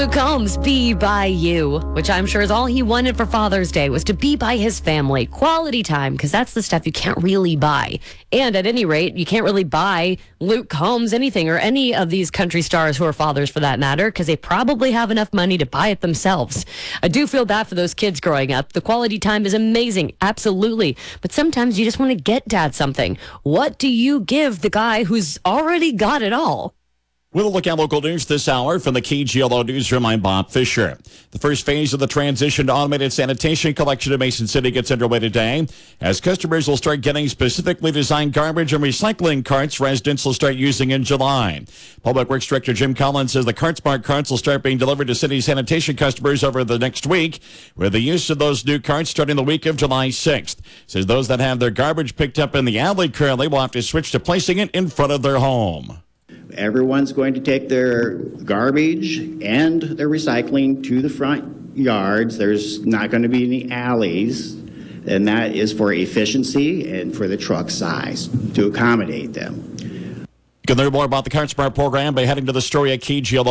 Luke Combs, Be By You, which I'm sure is all he wanted for Father's Day, was to be by his family. Quality time, because that's the stuff you can't really buy. And at any rate, you can't really buy Luke Combs anything, or any of these country stars who are fathers for that matter, because they probably have enough money to buy it themselves. I do feel bad for those kids growing up. The quality time is amazing, absolutely. But sometimes you just want to get dad something. What do you give the guy who's already got it all? We'll look at local news this hour from the KGLO Newsroom. I'm Bob Fisher. The first phase of the transition to automated sanitation collection in Mason City gets underway today. As customers will start getting specifically designed garbage and recycling carts residents will start using in July. Public Works Director Jim Collins says the CartSmart carts will start being delivered to city sanitation customers over the next week, with the use of those new carts starting the week of July 6th. Says those that have their garbage picked up in the alley currently will have to switch to placing it in front of their home. Everyone's going to take their garbage and their recycling to the front yards. There's not going to be any alleys, and that is for efficiency and for the truck size to accommodate them. You can learn more about the CartSmart program by heading to the story at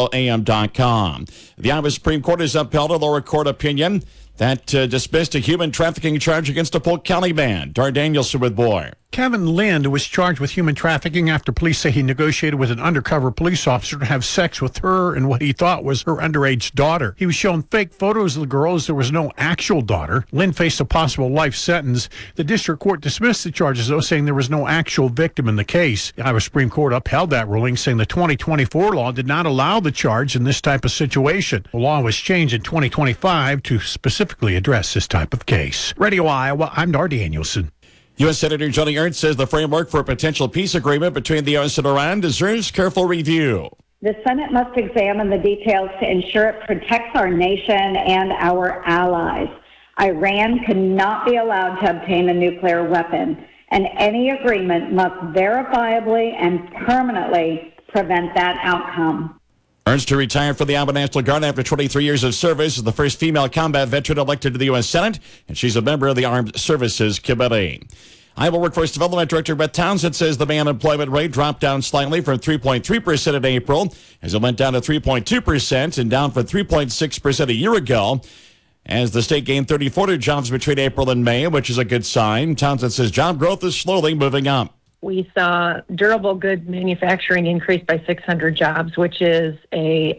KGLOAM.com. The Iowa Supreme Court has upheld a lower court opinion that dismissed a human trafficking charge against a Polk County man. Dar Danielson with more. Kevin Lind was charged with human trafficking after police say he negotiated with an undercover police officer to have sex with her and what he thought was her underage daughter. He was shown fake photos of the girl as there was no actual daughter. Lind faced a possible life sentence. The district court dismissed the charges, though, saying there was no actual victim in the case. The Iowa Supreme Court upheld that ruling, saying the 2024 law did not allow the charge in this type of situation. The law was changed in 2025 to specifically address this type of case. Radio Iowa, I'm Dar Danielson. U.S. Senator Joni Ernst says the framework for a potential peace agreement between the U.S. and Iran deserves careful review. The Senate must examine the details to ensure it protects our nation and our allies. Iran cannot be allowed to obtain a nuclear weapon, and any agreement must verifiably and permanently prevent that outcome. Ernst, to retire from the Iowa National Guard after 23 years of service, is the first female combat veteran elected to the U.S. Senate, and she's a member of the Armed Services Committee. Iowa Workforce Development Director Beth Townsend says the May unemployment rate dropped down slightly from 3.3% in April, as it went down to 3.2% and down from 3.6% a year ago, as the state gained 3,400 jobs between April and May, which is a good sign. Townsend says job growth is slowly moving up. We saw durable goods manufacturing increase by 600 jobs, which is a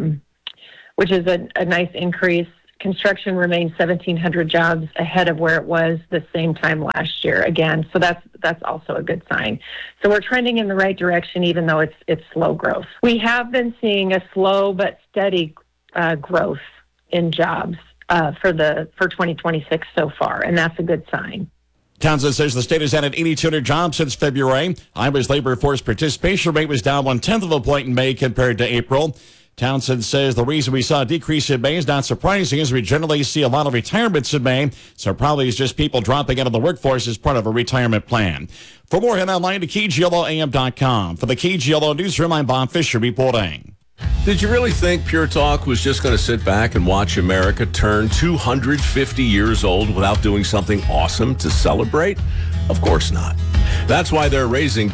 nice increase. Construction remains 1,700 jobs ahead of where it was the same time last year. Again, so that's also a good sign. So we're trending in the right direction, even though it's slow growth. We have been seeing a slow but steady growth in jobs for 2026 so far, and that's a good sign. Townsend says the state has added 8,200 jobs since February. Iowa's labor force participation rate was down 0.1 of a point in May compared to April. Townsend says the reason we saw a decrease in May is not surprising, as we generally see a lot of retirements in May, so probably it's just people dropping out of the workforce as part of a retirement plan. For more, head online to KGLOAM.com. For the KGLO Newsroom, I'm Bob Fisher reporting. Did you really think Pure Talk was just going to sit back and watch America turn 250 years old without doing something awesome to celebrate? Of course not. That's why they're raising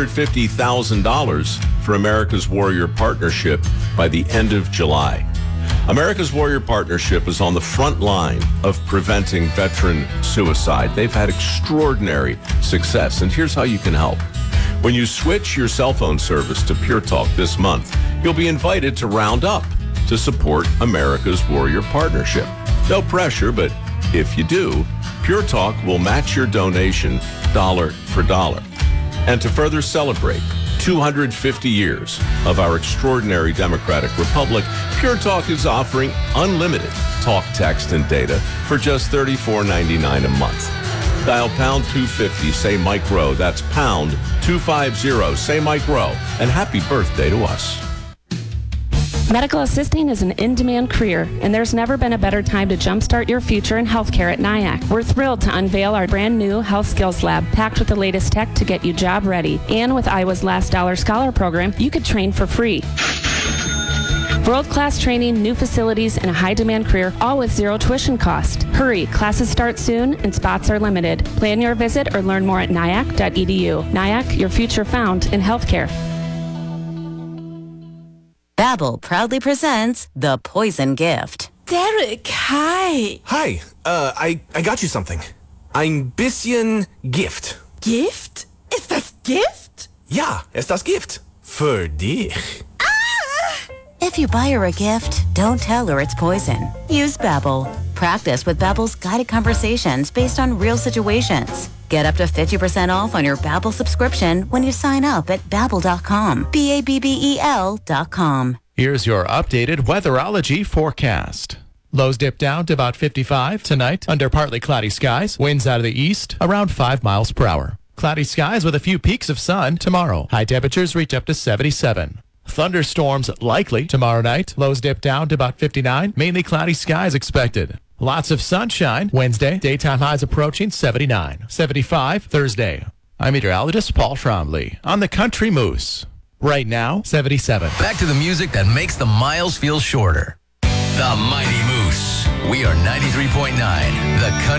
$250,000 for America's Warrior Partnership by the end of July. America's Warrior Partnership is on the front line of preventing veteran suicide. They've had extraordinary success, and here's how you can help. When you switch your cell phone service to Pure Talk this month, you'll be invited to round up to support America's Warrior Partnership. No pressure, but if you do, Pure Talk will match your donation dollar for dollar. And to further celebrate 250 years of our extraordinary democratic republic, Pure Talk is offering unlimited talk, text, and data for just $34.99 a month. Dial pound 250, say Mike Rowe. That's pound 250, say Mike Rowe. And happy birthday to us. Medical assisting is an in-demand career, and there's never been a better time to jumpstart your future in healthcare at NIAC. We're thrilled to unveil our brand new Health Skills Lab, packed with the latest tech to get you job ready. And with Iowa's Last Dollar Scholar program, you could train for free. World-class training, new facilities, and a high-demand career, all with zero tuition cost. Hurry, classes start soon and spots are limited. Plan your visit or learn more at nyac.edu. NIAC, your future found in healthcare. Babbel proudly presents The Poison Gift. Derek, hi. Hi, I got you something. Ein bisschen Gift. Gift? Ist das Gift? Ja, ist das Gift. Für dich. If you buy her a gift, don't tell her it's poison. Use Babbel. Practice with Babbel's guided conversations based on real situations. Get up to 50% off on your Babbel subscription when you sign up at Babbel.com. Babbel.com. Here's your updated weatherology forecast. Lows dip down to about 55 tonight under partly cloudy skies. Winds out of the east around 5 miles per hour. Cloudy skies with a few peaks of sun tomorrow. High temperatures reach up to 77. Thunderstorms likely tomorrow night. Lows dip down to about 59. Mainly cloudy skies expected. Lots of sunshine Wednesday. Daytime highs approaching 79. 75 Thursday. I'm meteorologist Paul Trombley on the Country Moose. Right now, 77. Back to the music that makes the miles feel shorter. The Mighty Moose. We are 93.9, the Country